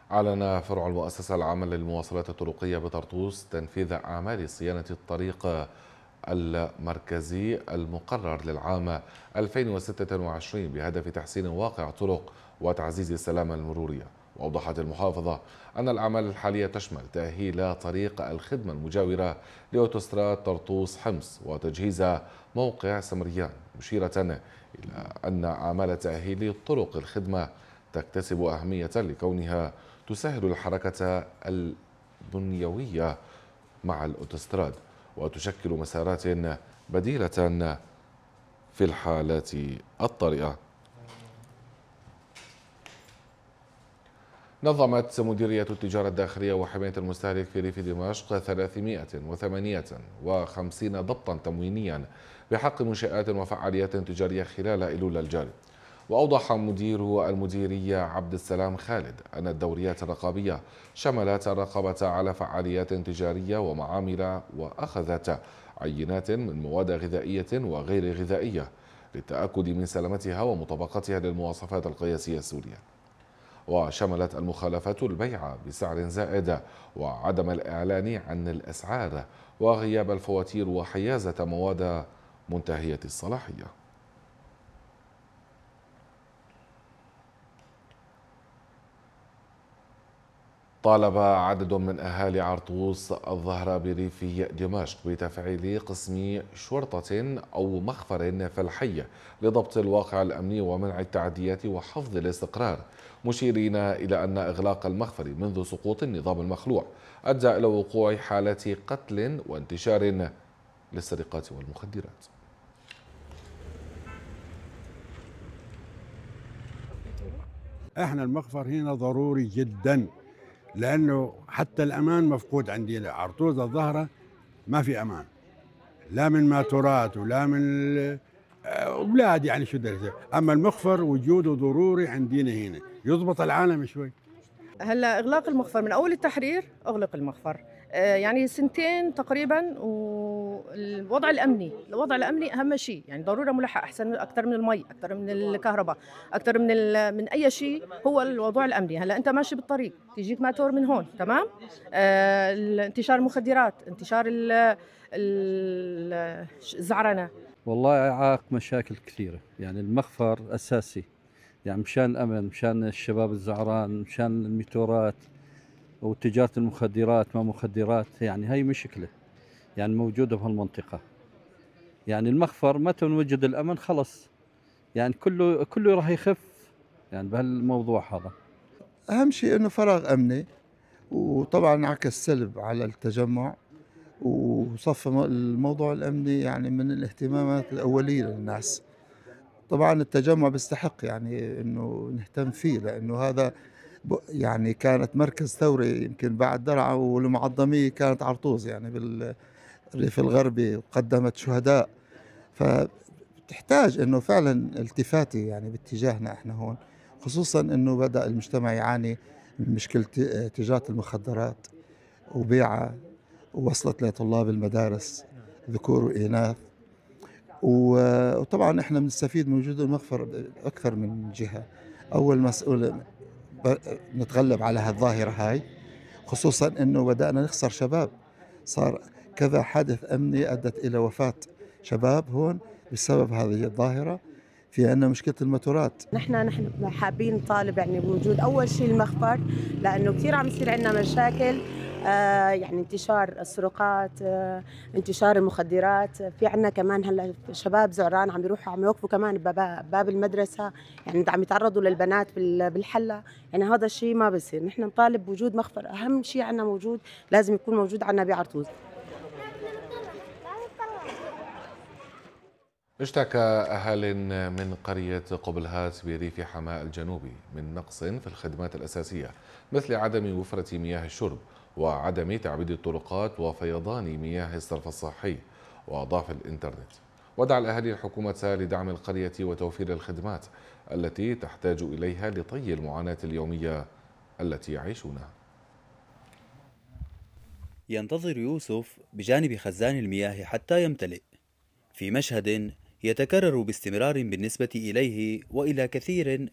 أعلن فرع المؤسسة العامة للمواصلات الطرقية بطرطوس تنفيذ أعمال صيانة الطريق المركزي المقرر للعام 2026 بهدف تحسين واقع الطرق وتعزيز السلامة المرورية. وأوضحت المحافظة أن الأعمال الحالية تشمل تأهيل طريق الخدمة المجاورة لأوتوستراد طرطوس حمص وتجهيز موقع سمريان، مشيرة إلى أن أعمال تأهيل طرق الخدمة تكتسب أهمية لكونها تسهل الحركة البنيوية مع الأوتوستراد وتشكل مسارات بديلة في الحالات الطارئة. نظمت مديرية التجارة الداخلية وحماية المستهلك في ريف دمشق 358 ضبطا تموينيا بحق منشآت وفعاليات تجارية خلال أيلول الجاري. وأوضح مدير المديرية عبد السلام خالد أن الدوريات الرقابية شملت الرقابة على فعاليات تجارية ومعامل، وأخذت عينات من مواد غذائية وغير غذائية للتأكد من سلامتها ومطابقتها للمواصفات القياسية السورية. وشملت المخالفات البيع بسعر زائد وعدم الإعلان عن الأسعار وغياب الفواتير وحيازة مواد منتهية الصلاحية. طالب عدد من أهالي عرطوس الظهر بريف دمشق بتفعيل قسم شرطة أو مخفر في الحي لضبط الواقع الأمني ومنع التعديات وحفظ الاستقرار، مشيرين إلى أن إغلاق المخفر منذ سقوط النظام المخلوع أدى إلى وقوع حالات قتل وانتشار للسرقات والمخدرات. احنا المخفر هنا ضروري جدا، لانه حتى الامان مفقود عندنا. عرطوز الظهره ما في امان، لا من ماتورات ولا من اولاد، يعني شو بدي. اما المخفر وجوده ضروري عندنا هنا، يضبط العالم شوي. هلا اغلاق المخفر من اول التحرير اغلق المخفر، يعني سنتين تقريبا. والوضع الامني اهم شيء، يعني ضروره ملحق احسن اكثر من المي، اكثر من الكهرباء، اكثر من اي شيء. هو الوضع الامني. هلا انت ماشي بالطريق تيجيك ماتور من هون، تمام. انتشار المخدرات، انتشار الزعرنه. والله يعاق مشاكل كثيرة، يعني المخفر أساسي، يعني مشان الأمن، مشان الشباب الزعران، مشان الميتورات وتجارة المخدرات، ما مخدرات، يعني هاي مشكلة يعني موجودة بهالمنطقة. يعني المخفر متى نوجد الأمن خلص، يعني كله راح يخف يعني بهالموضوع هذا. أهم شيء إنه فراغ أمني، وطبعا انعكس سلب على التجمع، وصف الموضوع الأمني يعني من الاهتمامات الأولية للناس. طبعا التجمع بيستحق يعني إنه نهتم فيه، لأنه هذا يعني كانت مركز ثوري، يمكن بعد درعا والمعظمية كانت عرطوز يعني بالريف الغربي، وقدمت شهداء. فتحتاج إنه فعلا التفاتة يعني باتجاهنا إحنا هون، خصوصا إنه بدأ المجتمع يعاني من مشكلة تجارة المخدرات وبيعها، ووصلت لطلاب المدارس ذكور وإناث. وطبعا احنا بنستفيد من وجود المخفر أكثر من جهة. أول مسؤول ب- نتغلب على هالظاهرة هاي، خصوصا أنه بدأنا نخسر شباب. صار كذا حادث أمني أدت إلى وفاة شباب هون بسبب هذه الظاهرة، في عندنا مشكلة الموتورات. نحن حابين نطالب يعني بوجود اول شيء المخفر، لانه كثير عم يصير عندنا مشاكل، يعني انتشار السرقات، انتشار المخدرات. في عندنا كمان هلا شباب زعران عم يروحوا عم يوقفوا كمان باب المدرسه، يعني عم يتعرضوا للبنات بالحله. يعني هذا الشيء ما بصير. نحن نطالب بوجود مخفر، اهم شيء عندنا موجود، لازم يكون موجود عندنا بعرطوز. اشتكى أهال من قرية قبلهات بريف حماة الجنوبي من نقص في الخدمات الأساسية مثل عدم وفرة مياه الشرب وعدم تعبيد الطرقات وفيضان مياه الصرف الصحي وضعف الإنترنت. ودعا الأهالي الحكومة لدعم القرية وتوفير الخدمات التي تحتاج إليها لطي المعاناة اليومية التي يعيشونها. ينتظر يوسف بجانب خزان المياه حتى يمتلئ، في مشهد يتكرر باستمرار بالنسبة إليه وإلى كثير